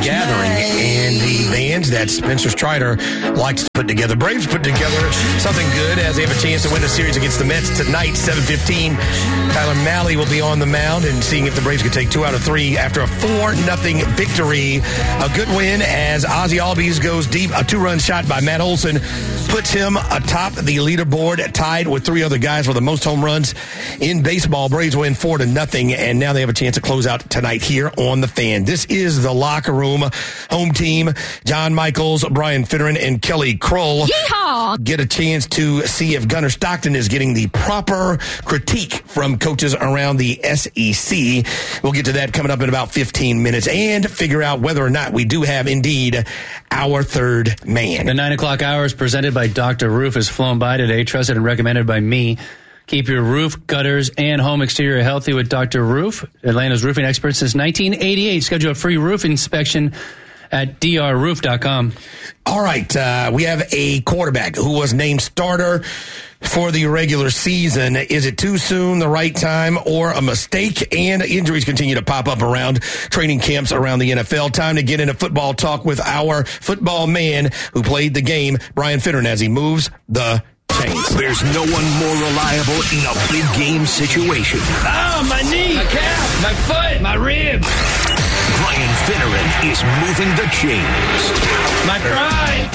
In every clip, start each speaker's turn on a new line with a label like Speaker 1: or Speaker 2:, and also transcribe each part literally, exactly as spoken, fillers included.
Speaker 1: gathering, and the band that Spencer Strider likes to put together. Braves put together something good as they have a chance to win the series against the Mets tonight, seven fifteen. Tyler Mahle will be on the mound and seeing if the Braves can take two out of three after a four nothing victory. A good win as Ozzie Albies goes deep. A two-run shot by Matt Olson puts him atop the leaderboard, tied with three other guys for the most home runs in baseball. Braves win four to nothing, and now they have a chance to close out tonight here on the Fan. This is the Locker Room. Home team, John Michaels, Brian Finneran, and Kelly Kroll
Speaker 2: Yeehaw!
Speaker 1: get a chance to see if Gunnar Stockton is getting the proper critique from coaches around the S E C. We'll get to that coming up in about fifteen minutes and figure out whether or not we do have indeed our third man.
Speaker 3: The nine o'clock hour is presented by Doctor Roof, has flown by today, trusted and recommended by me. Keep your roof, gutters, and home exterior healthy with Doctor Roof, Atlanta's roofing expert since nineteen eighty-eight. Schedule a free roof inspection at d r roof dot com.
Speaker 1: All right, uh, we have a quarterback who was named starter for the regular season. Is it too soon, the right time, or a mistake? And injuries continue to pop up around training camps around the N F L. Time to get into football talk with our football man who played the game, Brian Finneran, as he moves the chains.
Speaker 4: There's no one more reliable in a big game situation.
Speaker 3: Oh, my knee, my calf, my foot, my rib.
Speaker 4: Brian Finneran is moving the chains.
Speaker 3: My pride.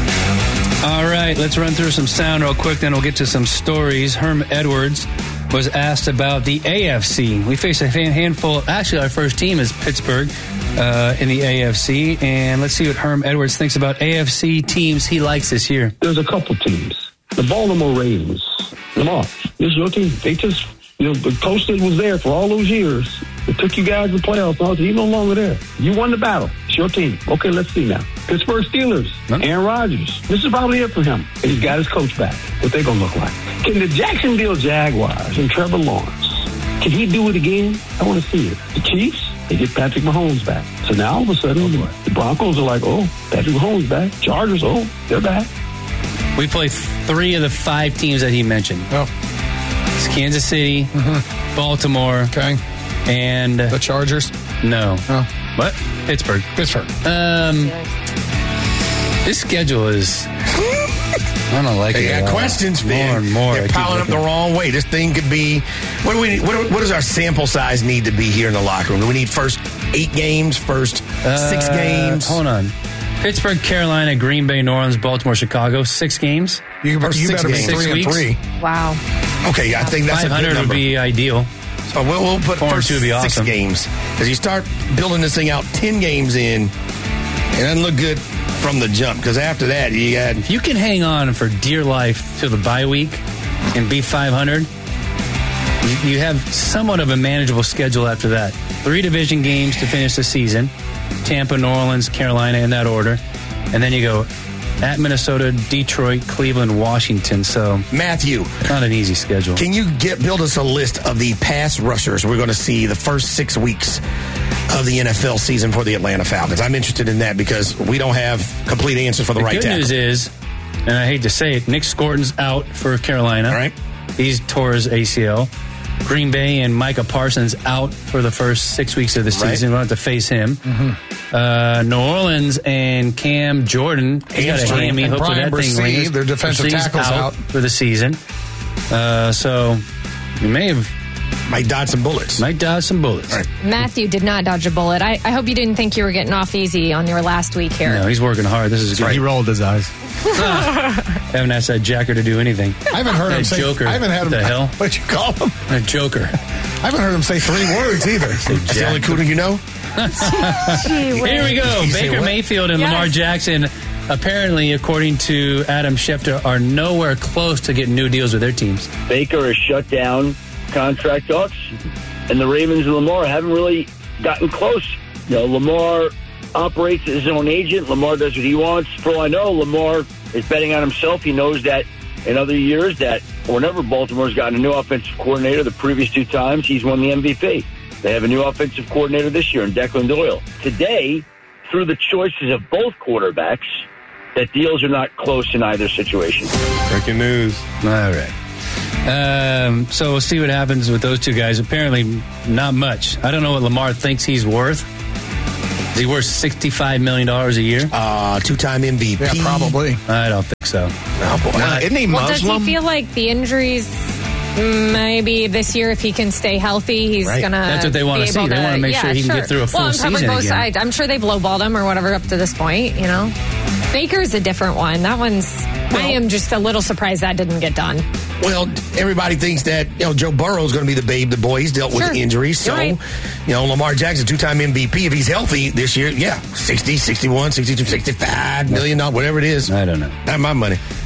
Speaker 3: All right, let's run through some sound real quick, then we'll get to some stories. Herm Edwards was asked about the A F C. We face a handful. Actually, our first team is Pittsburgh uh, in the A F C. And let's see what Herm Edwards thinks about A F C teams he likes this year.
Speaker 5: There's a couple teams. The Baltimore Ravens. Lamar, this is your team. They just, you know, the coach that was there for all those years. It took you guys to the playoffs. Now he's no longer there. You won the battle. It's your team. Okay, let's see now. Pittsburgh Steelers. Huh? Aaron Rodgers. This is probably it for him. And he's got his coach back. What they going to look like? Can the Jacksonville Jaguars and Trevor Lawrence, can he do it again? I want to see it. The Chiefs, they get Patrick Mahomes back. So now all of a sudden, oh, the Broncos are like, oh, Patrick Mahomes back. Chargers, oh, they're back.
Speaker 3: We play three of the five teams that he mentioned.
Speaker 6: Oh.
Speaker 3: It's Kansas City, mm-hmm. Baltimore,
Speaker 6: okay,
Speaker 3: and
Speaker 6: the Chargers.
Speaker 3: No.
Speaker 6: Oh.
Speaker 3: What? Pittsburgh.
Speaker 6: Pittsburgh.
Speaker 3: Um, this schedule is. I don't like
Speaker 1: they
Speaker 3: it.
Speaker 1: They got questions, man.
Speaker 3: More and more.
Speaker 1: They're piling up the wrong way. This thing could be. What do we? What, what does our sample size need to be here in the locker room? Do we need first eight games? First uh, six games?
Speaker 3: Hold on. Pittsburgh, Carolina, Green Bay, New Orleans, Baltimore, Chicago. Six games.
Speaker 6: You, you better be
Speaker 3: six
Speaker 6: three
Speaker 3: weeks.
Speaker 6: and three.
Speaker 2: Wow.
Speaker 1: Okay, I think that's a good number.
Speaker 3: five hundred would be ideal.
Speaker 1: So we'll, we'll put
Speaker 3: Four
Speaker 1: first
Speaker 3: would be
Speaker 1: six
Speaker 3: awesome.
Speaker 1: games. As you start building this thing out ten games in, it doesn't look good from the jump. Because after that, you got...
Speaker 3: If you can hang on for dear life till the bye week and be five hundred, you have somewhat of a manageable schedule after that. Three division games to finish the season. Tampa, New Orleans, Carolina in that order. And then you go at Minnesota, Detroit, Cleveland, Washington. So
Speaker 1: Matthew,
Speaker 3: not an easy schedule.
Speaker 1: Can you get build us a list of the pass rushers we're going to see the first six weeks of the N F L season for the Atlanta Falcons? I'm interested in that because we don't have complete answers for the,
Speaker 3: the
Speaker 1: right
Speaker 3: good
Speaker 1: tackle.
Speaker 3: news is, and I hate to say it, Nick Scorton's out for Carolina.
Speaker 1: All right.
Speaker 3: He's tore his A C L. Green Bay and Micah Parsons out for the first six weeks of the season. Right. We'll have to face him. Mm-hmm. Uh, New Orleans and Cam Jordan. He's got a hammy.
Speaker 6: And
Speaker 3: Hopefully
Speaker 6: Brian
Speaker 3: that thing
Speaker 6: Bresee,
Speaker 3: lingers.
Speaker 6: their defensive
Speaker 3: Bresee's
Speaker 6: tackles
Speaker 3: out,
Speaker 6: out
Speaker 3: for the season. Uh, so you may have
Speaker 1: might dodge some bullets.
Speaker 3: Might dodge some bullets.
Speaker 1: Right.
Speaker 2: Matthew did not dodge a bullet. I, I hope you didn't think you were getting off easy on your last week here.
Speaker 3: No, he's working hard. This is great.
Speaker 7: He rolled his eyes.
Speaker 3: Haven't asked that jacker to do anything.
Speaker 6: I haven't heard
Speaker 3: that
Speaker 6: him say.
Speaker 3: Joker.
Speaker 6: I haven't had him.
Speaker 3: What the hell?
Speaker 6: What'd you call him?
Speaker 3: A joker.
Speaker 6: I haven't heard him say three words either.
Speaker 1: That's the only cooter you know.
Speaker 3: Here we go. Baker Mayfield and
Speaker 2: Yes.
Speaker 3: Lamar Jackson, apparently, according to Adam Schefter, are nowhere close to getting new deals with their teams.
Speaker 8: Baker has shut down contract talks, and the Ravens and Lamar haven't really gotten close. You know, Lamar operates as his own agent. Lamar does what he wants. For all I know, Lamar is betting on himself. He knows that in other years that whenever Baltimore's gotten a new offensive coordinator, the previous two times, he's won the M V P. They have a new offensive coordinator this year in Declan Doyle. Today, through the choices of both quarterbacks, that deals are not close in either situation.
Speaker 7: Breaking news.
Speaker 3: All right. Um, so we'll see what happens with those two guys. Apparently, not much. I don't know what Lamar thinks he's worth. Is he worth sixty-five million dollars a year?
Speaker 1: Uh, two-time M V P.
Speaker 6: Yeah, probably.
Speaker 3: I don't think so.
Speaker 1: Oh, boy.
Speaker 6: Uh, isn't he
Speaker 2: Well, does
Speaker 6: Muslim?
Speaker 2: he feel like the injuries, maybe this year, if he can stay healthy, he's
Speaker 1: Right.
Speaker 2: going to
Speaker 3: That's what they wanna
Speaker 2: be
Speaker 3: see.
Speaker 2: able
Speaker 3: They
Speaker 2: to-
Speaker 3: wanna make
Speaker 2: yeah,
Speaker 3: sure he can get through a full
Speaker 2: well, I'm covering
Speaker 3: season
Speaker 2: both
Speaker 3: again.
Speaker 2: sides. I'm sure they've lowballed him or whatever up to this point, you know. Baker's a different one. That one's,
Speaker 1: Well-
Speaker 2: I am just a little surprised that didn't get done.
Speaker 1: Well, everybody thinks that, you know, Joe Burrow's going to be the babe, the boy. He's dealt with
Speaker 2: Sure.
Speaker 1: injuries. So,
Speaker 2: You're right.
Speaker 1: you know, Lamar Jackson, two-time M V P. If he's healthy this year, yeah, sixty, sixty-one, sixty-two, sixty-five million dollars, whatever it is.
Speaker 3: I don't know.
Speaker 1: Not my money.